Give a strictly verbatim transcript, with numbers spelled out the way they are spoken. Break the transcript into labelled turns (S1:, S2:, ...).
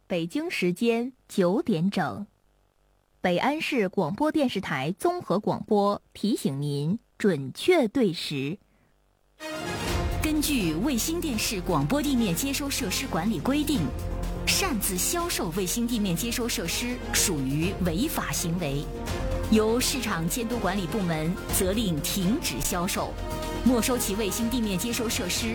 S1: 北京时间九点整，北安市广播电视台综合广播提醒您准确对时。
S2: 根据卫星电视广播地面接收设施管理规定，擅自销售卫星地面接收设施属于违法行为，由市场监督管理部门责令停止销售，没收其卫星地面接收设施